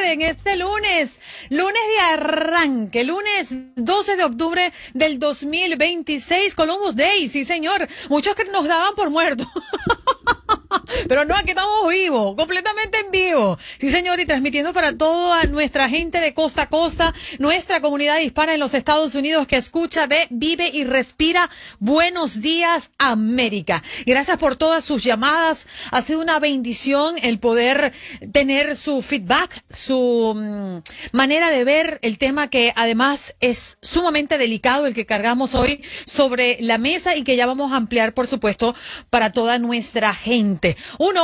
en este lunes de arranque, lunes 12 de octubre del 2026, Columbus Day, sí señor, muchos que nos daban por muertos. Pero no, aquí estamos vivos, completamente en vivo. Sí, señor, y transmitiendo para toda nuestra gente de costa a costa, nuestra comunidad hispana en los Estados Unidos que escucha, ve, vive y respira. Buenos días, América. Gracias por todas sus llamadas. Ha sido una bendición el poder tener su feedback, su manera de ver el tema que además es sumamente delicado, el que cargamos hoy sobre la mesa y que ya vamos a ampliar, por supuesto, para toda nuestra gente.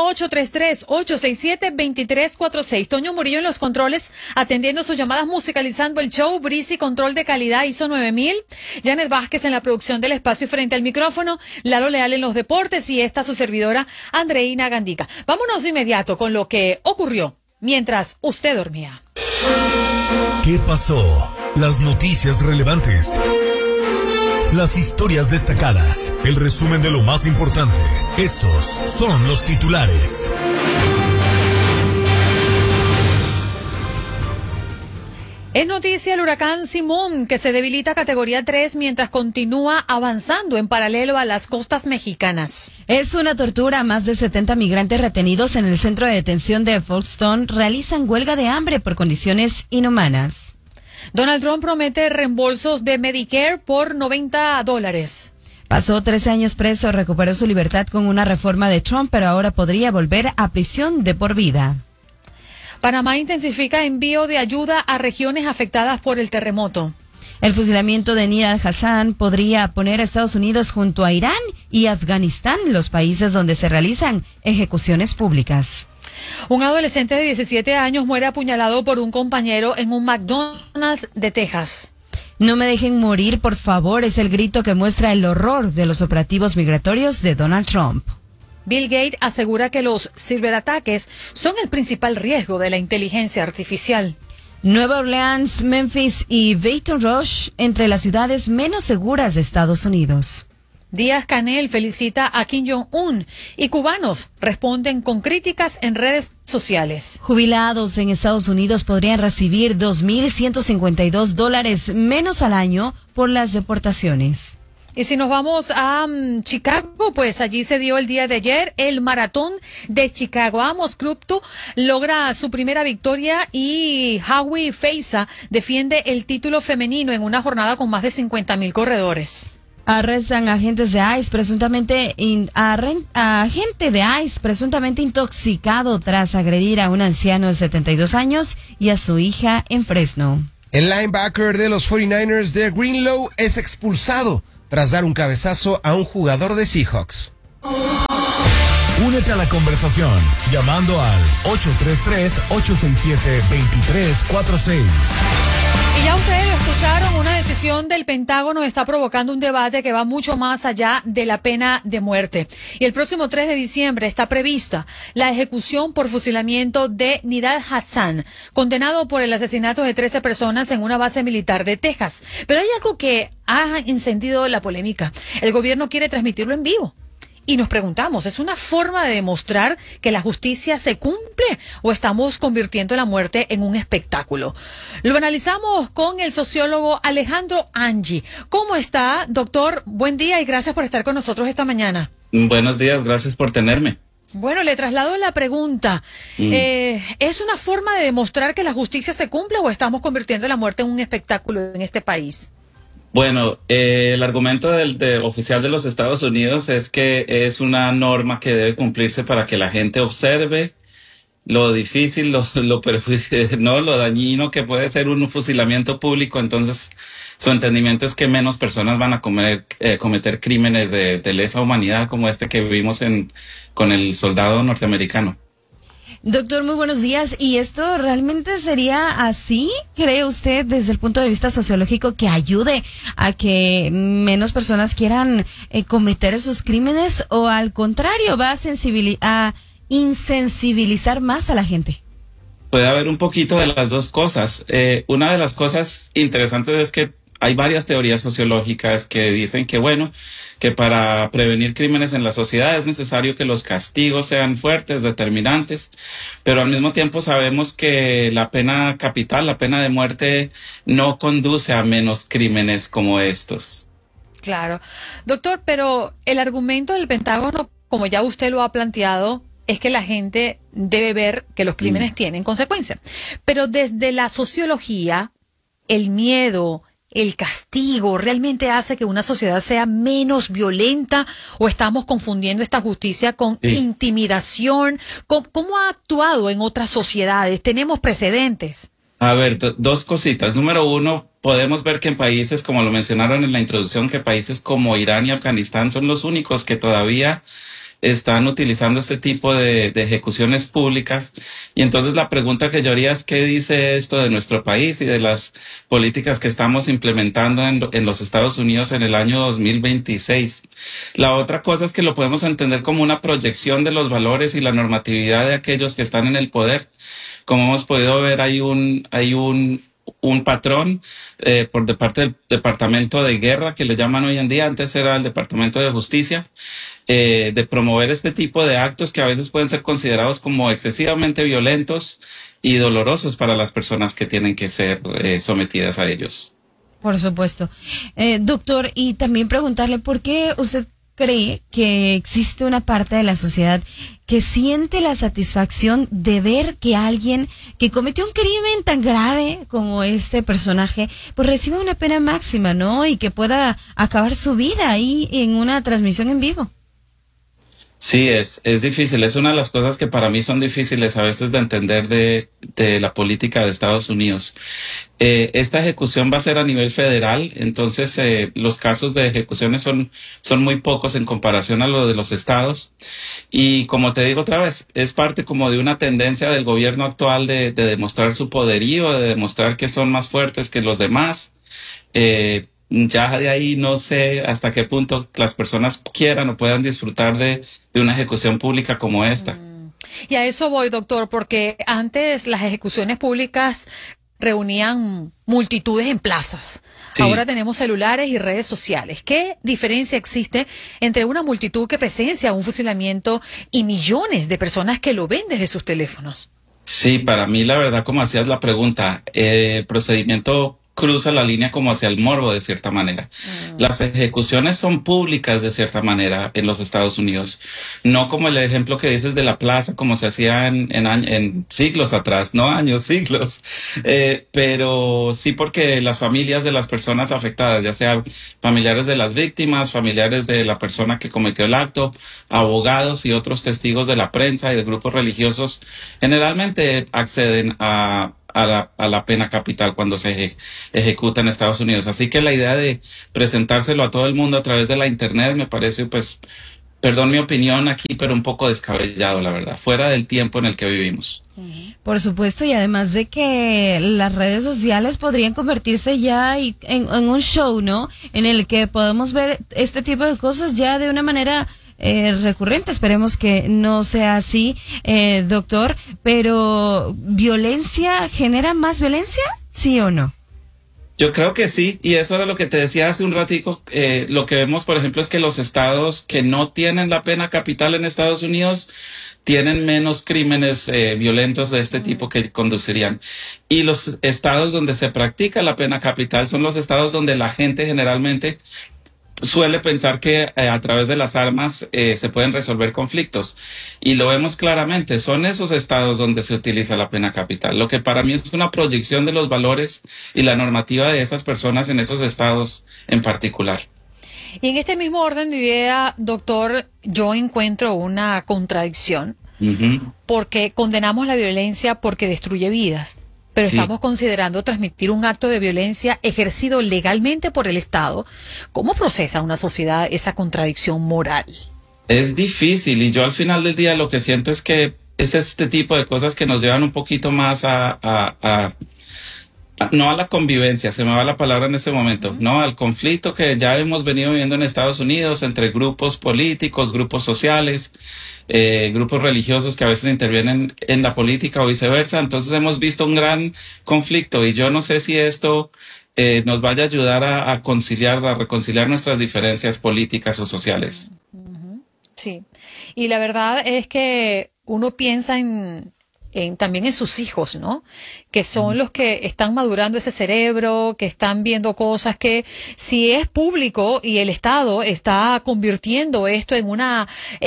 1-833-867-2346. Toño Murillo en los controles, atendiendo sus llamadas, musicalizando el show. Brisi, control de calidad, ISO 9000. Janet Vázquez en la producción del espacio y frente al micrófono. Lalo Leal en los deportes y esta su servidora, Andreina Gandica. Vámonos de inmediato con lo que ocurrió mientras usted dormía. ¿Qué pasó? Las noticias relevantes. Las historias destacadas, el resumen de lo más importante. Estos son los titulares. Es noticia el huracán Simón, que se debilita a categoría 3 mientras continúa avanzando en paralelo a las costas mexicanas. Es una tortura. Más de 70 migrantes retenidos en el centro de detención de Folkestone realizan huelga de hambre por condiciones inhumanas. Donald Trump promete reembolsos de Medicare por $90. Pasó 13 años preso, recuperó su libertad con una reforma de Trump, pero ahora podría volver a prisión de por vida. Panamá intensifica envío de ayuda a regiones afectadas por el terremoto. El fusilamiento de Nidal Hassan podría poner a Estados Unidos junto a Irán y Afganistán, los países donde se realizan ejecuciones públicas. Un adolescente de 17 años muere apuñalado por un compañero en un McDonald's de Texas. No me dejen morir, por favor, es el grito que muestra el horror de los operativos migratorios de Donald Trump. Bill Gates asegura que los ciberataques son el principal riesgo de la inteligencia artificial. Nueva Orleans, Memphis y Baton Rouge entre las ciudades menos seguras de Estados Unidos. Díaz-Canel felicita a Kim Jong-un y cubanos responden con críticas en redes sociales. Jubilados en Estados Unidos podrían recibir $2,152 menos al año por las deportaciones. Y si nos vamos a Chicago, pues allí se dio el día de ayer el maratón de Chicago. Amos Krupto logra su primera victoria y Howie Feiza defiende el título femenino en una jornada con más de 50,000 corredores. Arrestan agentes de ICE presuntamente agente de ICE presuntamente intoxicado tras agredir a un anciano de 72 años y a su hija en Fresno. El linebacker de los 49ers de Greenlow es expulsado tras dar un cabezazo a un jugador de Seahawks. Únete a la conversación llamando al 833-867-2346. Y ya ustedes lo escucharon, una decisión del Pentágono está provocando un debate que va mucho más allá de la pena de muerte. Y el próximo 3 de diciembre está prevista la ejecución por fusilamiento de Nidal Hassan, condenado por el asesinato de 13 personas en una base militar de Texas. Pero hay algo que ha encendido la polémica. El gobierno quiere transmitirlo en vivo. Y nos preguntamos, ¿es una forma de demostrar que la justicia se cumple o estamos convirtiendo la muerte en un espectáculo? Lo analizamos con el sociólogo Alejandro Angi. ¿Cómo está, doctor? Buen día y gracias por estar con nosotros esta mañana. Buenos días, gracias por tenerme. Bueno, le traslado la pregunta. ¿Es una forma de demostrar que la justicia se cumple o estamos convirtiendo la muerte en un espectáculo en este país? Bueno, el argumento oficial de los Estados Unidos es que es una norma que debe cumplirse para que la gente observe lo difícil, lo dañino que puede ser un fusilamiento público. Entonces, su entendimiento es que menos personas van a cometer crímenes de lesa humanidad como este que vivimos con el soldado norteamericano. Doctor, muy buenos días. ¿Y esto realmente sería así? ¿Cree usted, desde el punto de vista sociológico, que ayude a que menos personas quieran cometer esos crímenes? ¿O al contrario, va a insensibilizar más a la gente? Puede haber un poquito de las dos cosas. Una de las cosas interesantes es que hay varias teorías sociológicas que dicen que, bueno, que para prevenir crímenes en la sociedad es necesario que los castigos sean fuertes, determinantes, pero al mismo tiempo sabemos que la pena capital, la pena de muerte, no conduce a menos crímenes como estos. Claro. Doctor, pero el argumento del Pentágono, como ya usted lo ha planteado, es que la gente debe ver que los crímenes tienen consecuencias. Pero desde la sociología, el miedo, el castigo, ¿realmente hace que una sociedad sea menos violenta o estamos confundiendo esta justicia con intimidación? ¿Cómo ha actuado en otras sociedades? ¿Tenemos precedentes? A ver, dos cositas. Número uno, podemos ver que en países, como lo mencionaron en la introducción, que países como Irán y Afganistán son los únicos que todavía están utilizando este tipo de ejecuciones públicas. Y entonces la pregunta que yo haría es ¿qué dice esto de nuestro país y de las políticas que estamos implementando en los Estados Unidos en el año 2026? La otra cosa es que lo podemos entender como una proyección de los valores y la normatividad de aquellos que están en el poder. Como hemos podido ver, hay un patrón por de parte del Departamento de Guerra, que le llaman hoy en día, antes era el Departamento de Justicia, de promover este tipo de actos que a veces pueden ser considerados como excesivamente violentos y dolorosos para las personas que tienen que ser sometidas a ellos. Por supuesto. Doctor, y también preguntarle por qué usted cree que existe una parte de la sociedad que siente la satisfacción de ver que alguien que cometió un crimen tan grave como este personaje, pues reciba una pena máxima, ¿no? Y que pueda acabar su vida ahí en una transmisión en vivo. Sí, es difícil. Es una de las cosas que para mí son difíciles a veces de entender de la política de Estados Unidos. Esta ejecución va a ser a nivel federal, entonces los casos de ejecuciones son muy pocos en comparación a lo de los estados. Y como te digo otra vez, es parte como de una tendencia del gobierno actual de demostrar su poderío, de demostrar que son más fuertes que los demás. Ya de ahí no sé hasta qué punto las personas quieran o puedan disfrutar de una ejecución pública como esta. Y a eso voy, doctor, porque antes las ejecuciones públicas reunían multitudes en plazas. Sí. Ahora tenemos celulares y redes sociales. ¿Qué diferencia existe entre una multitud que presencia un fusilamiento y millones de personas que lo ven desde sus teléfonos? Sí, para mí la verdad, como hacías la pregunta, el procedimiento cruza la línea como hacia el morbo de cierta manera. Las ejecuciones son públicas de cierta manera en los Estados Unidos, no como el ejemplo que dices de la plaza como se hacía en siglos atrás, no años, siglos, pero sí porque las familias de las personas afectadas, ya sea familiares de las víctimas, familiares de la persona que cometió el acto, abogados y otros testigos de la prensa y de grupos religiosos, generalmente acceden a la pena capital cuando se ejecuta en Estados Unidos. Así que la idea de presentárselo a todo el mundo a través de la internet me parece, pues, perdón mi opinión aquí, pero un poco descabellado, la verdad, fuera del tiempo en el que vivimos. Por supuesto, y además de que las redes sociales podrían convertirse ya en un show, ¿no? En el que podemos ver este tipo de cosas ya de una manera recurrente. Esperemos que no sea así, doctor, pero ¿violencia genera más violencia? ¿Sí o no? Yo creo que sí, y eso era lo que te decía hace un ratico. Lo que vemos, por ejemplo, es que los estados que no tienen la pena capital en Estados Unidos tienen menos crímenes violentos de este tipo que conducirían. Y los estados donde se practica la pena capital son los estados donde la gente generalmente suele pensar que a través de las armas se pueden resolver conflictos. Y lo vemos claramente, son esos estados donde se utiliza la pena capital. Lo que para mí es una proyección de los valores y la normativa de esas personas en esos estados en particular. Y en este mismo orden de idea, doctor, yo encuentro una contradicción, porque condenamos la violencia porque destruye vidas. Pero sí, estamos considerando transmitir un acto de violencia ejercido legalmente por el Estado. ¿Cómo procesa una sociedad esa contradicción moral? Es difícil, y yo al final del día lo que siento es que es este tipo de cosas que nos llevan un poquito más no a la convivencia, se me va la palabra en este momento, no al conflicto que ya hemos venido viviendo en Estados Unidos entre grupos políticos, grupos sociales, grupos religiosos que a veces intervienen en la política o viceversa. Entonces hemos visto un gran conflicto y yo no sé si esto nos vaya a ayudar a reconciliar nuestras diferencias políticas o sociales. Sí, y la verdad es que uno piensa también en sus hijos, ¿no? Que son los que están madurando ese cerebro, que están viendo cosas que si es público y el Estado está convirtiendo esto en una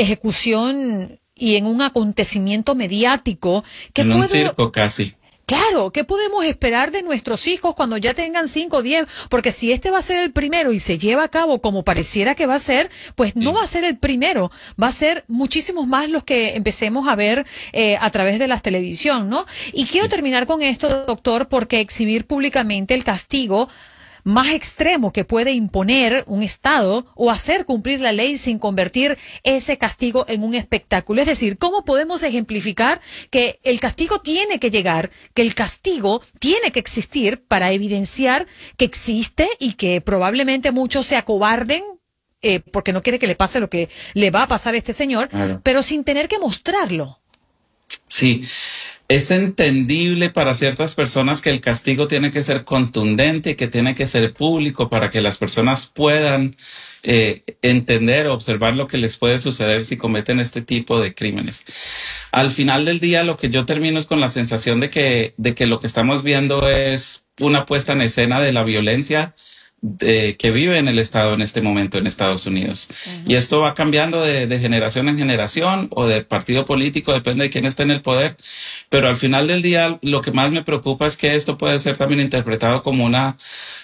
ejecución y en un acontecimiento mediático, En un circo casi. Claro, ¿qué podemos esperar de nuestros hijos cuando ya tengan 5 o 10? Porque si este va a ser el primero y se lleva a cabo como pareciera que va a ser, pues no va a ser el primero, va a ser muchísimos más los que empecemos a ver a través de la televisión, ¿no? Y quiero terminar con esto, doctor, porque exhibir públicamente el castigo más extremo que puede imponer un Estado o hacer cumplir la ley sin convertir ese castigo en un espectáculo. Es decir, ¿cómo podemos ejemplificar que el castigo tiene que llegar, que el castigo tiene que existir para evidenciar que existe y que probablemente muchos se acobarden porque no quiere que le pase lo que le va a pasar a este señor, Claro. pero sin tener que mostrarlo? Sí, es entendible para ciertas personas que el castigo tiene que ser contundente, que tiene que ser público para que las personas puedan entender o observar lo que les puede suceder si cometen este tipo de crímenes. Al final del día, lo que yo termino es con la sensación de que lo que estamos viendo es una puesta en escena de la violencia que vive en el Estado en este momento en Estados Unidos. Y esto va cambiando de generación en generación o de partido político, depende de quién esté en el poder. Pero al final del día, lo que más me preocupa es que esto puede ser también interpretado como una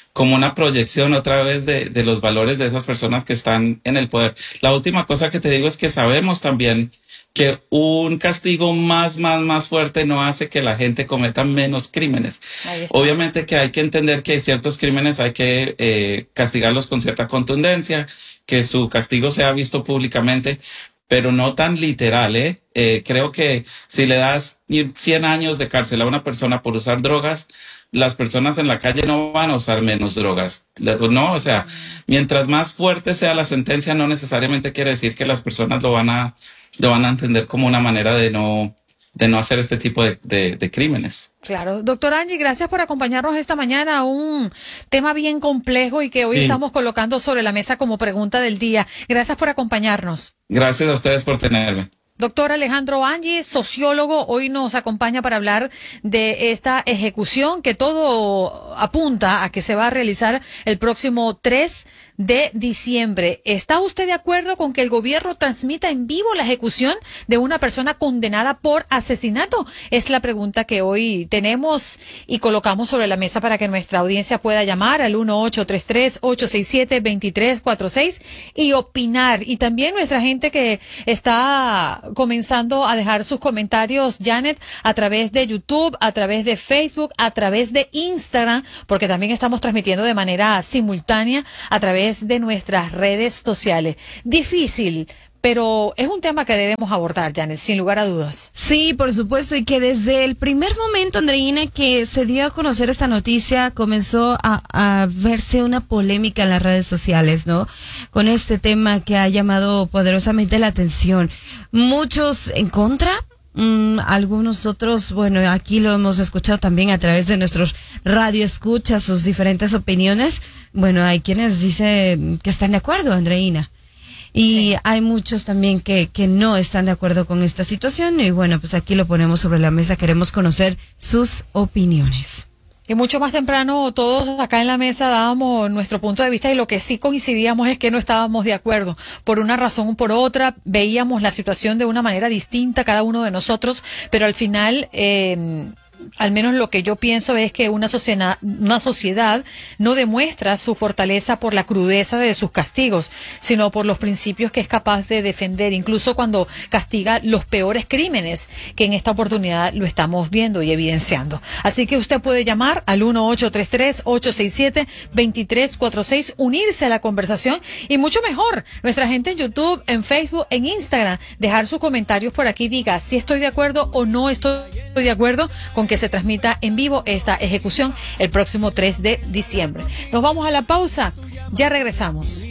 proyección otra vez de los valores de esas personas que están en el poder. La última cosa que te digo es que sabemos también que un castigo más fuerte no hace que la gente cometa menos crímenes. Obviamente que hay que entender que ciertos crímenes hay que castigarlos con cierta contundencia, que su castigo sea visto públicamente, pero no tan literal, creo que si le das 100 años de cárcel a una persona por usar drogas, las personas en la calle no van a usar menos drogas, ¿no? O sea, mientras más fuerte sea la sentencia, no necesariamente quiere decir que las personas lo van a entender como una manera de no hacer este tipo de crímenes. Claro. Doctor Angie, gracias por acompañarnos esta mañana a un tema bien complejo y que hoy estamos colocando sobre la mesa como pregunta del día. Gracias por acompañarnos. Gracias a ustedes por tenerme. Doctor Alejandro Angie, sociólogo, hoy nos acompaña para hablar de esta ejecución que todo apunta a que se va a realizar el próximo 3 de diciembre. ¿Está usted de acuerdo con que el gobierno transmita en vivo la ejecución de una persona condenada por asesinato? Es la pregunta que hoy tenemos y colocamos sobre la mesa para que nuestra audiencia pueda llamar al 1-833-867-2346 y opinar. Y también nuestra gente que está comenzando a dejar sus comentarios, Janet, a través de YouTube, a través de Facebook, a través de Instagram, porque también estamos transmitiendo de manera simultánea a través de nuestras redes sociales. Difícil, pero es un tema que debemos abordar, Janet, sin lugar a dudas. Sí, por supuesto, y que desde el primer momento, Andreina, que se dio a conocer esta noticia, comenzó a verse una polémica en las redes sociales, ¿no? Con este tema que ha llamado poderosamente la atención. Muchos en contra, algunos otros, bueno, aquí lo hemos escuchado también a través de nuestros radioescuchas, sus diferentes opiniones. Bueno, hay quienes dicen que están de acuerdo, Andreina. Y hay muchos también que no están de acuerdo con esta situación. Y bueno, pues aquí lo ponemos sobre la mesa. Queremos conocer sus opiniones. Y mucho más temprano todos acá en la mesa dábamos nuestro punto de vista y lo que sí coincidíamos es que no estábamos de acuerdo. Por una razón o por otra, veíamos la situación de una manera distinta cada uno de nosotros, pero al final al menos lo que yo pienso es que una sociedad no demuestra su fortaleza por la crudeza de sus castigos, sino por los principios que es capaz de defender, incluso cuando castiga los peores crímenes, que en esta oportunidad lo estamos viendo y evidenciando. Así que usted puede llamar al 1-833-867-2346, unirse a la conversación y mucho mejor, nuestra gente en YouTube, en Facebook, en Instagram, dejar sus comentarios por aquí, diga si estoy de acuerdo o no estoy de acuerdo con que se transmita en vivo esta ejecución el próximo 3 de diciembre. Nos vamos a la pausa, ya regresamos.